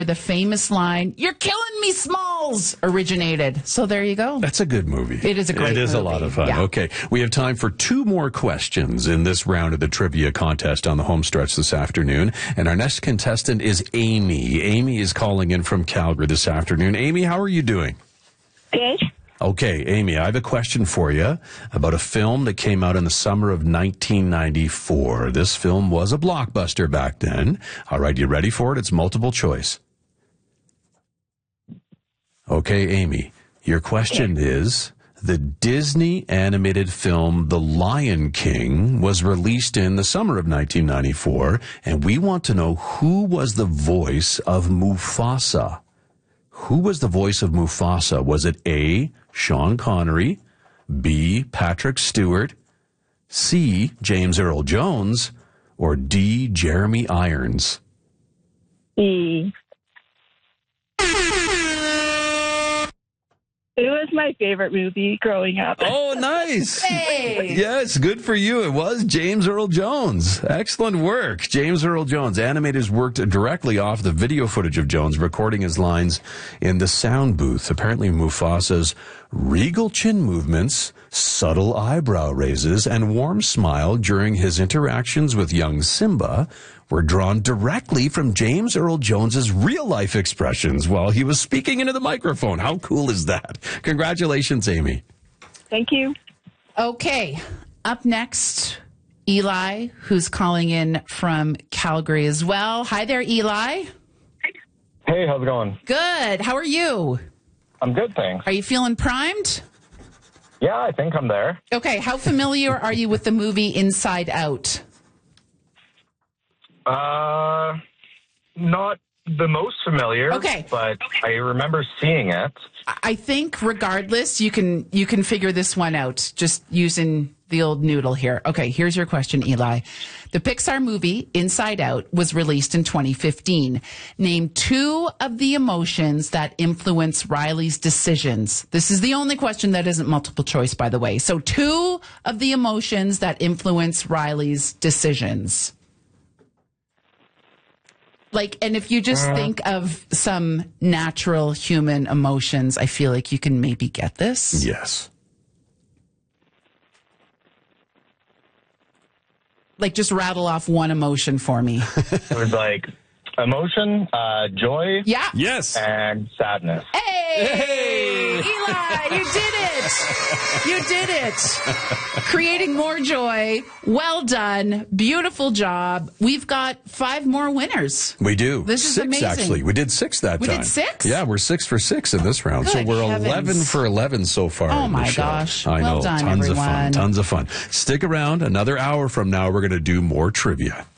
the famous line, "You're killing me, Smalls," originated. So there you go. That's a good movie. It is a great movie. It is a lot of fun. Yeah. Okay, we have time for 2 more questions in this round of the trivia contest on the home stretch this afternoon. And our next contestant is Amy. Amy is calling in from Calgary this afternoon. Amy, how are you doing? Good. Okay, Amy, I have a question for you about a film that came out in the summer of 1994. This film was a blockbuster back then. All right, you ready for it? It's multiple choice. Okay, Amy, your question is, the Disney animated film The Lion King was released in the summer of 1994, and we want to know who was the voice of Mufasa. Who was the voice of Mufasa? Was it A, Sean Connery, B, Patrick Stewart, C, James Earl Jones, or D, Jeremy Irons? E. It was my favorite movie growing up. Oh, nice. Hey. Yes, good for you. It was James Earl Jones. Excellent work. James Earl Jones. Animators worked directly off the video footage of Jones recording his lines in the sound booth. Apparently, Mufasa's regal chin movements, subtle eyebrow raises, and warm smile during his interactions with young Simba were drawn directly from James Earl Jones's real-life expressions while he was speaking into the microphone. How cool is that? Congratulations, Amy. Thank you. Okay, up next, Eli, who's calling in from Calgary as well. Hi there, Eli. Hey, how's it going? Good. How are you? I'm good, thanks. Are you feeling primed? Yeah, I think I'm there. Okay, how familiar are you with the movie Inside Out? Not the most familiar. Okay. But I remember seeing it. I think regardless, you can figure this one out just using the old noodle here. Okay, here's your question, Eli. The Pixar movie Inside Out was released in 2015. Name 2 of the emotions that influence Riley's decisions. This is the only question that isn't multiple choice, by the way. So 2 of the emotions that influence Riley's decisions. Like, and if you just think of some natural human emotions, I feel like you can maybe get this. Yes. Like, just rattle off one emotion for me. It was like emotion, joy, Yeah. Yes. and sadness. Hey! Eli, you did it! You did it! Creating more joy. Well done. Beautiful job. We've got 5 more winners. We do. This is 6, amazing. actually. We did 6 that We time. did 6? Yeah, we're 6 for 6 in this round. So Good we're heavens. 11 for 11 so far. Oh, in the my show. gosh. I know. Well done, tons of fun. everyone. Tons of fun. Stick around. Another hour from now, we're going to do more trivia.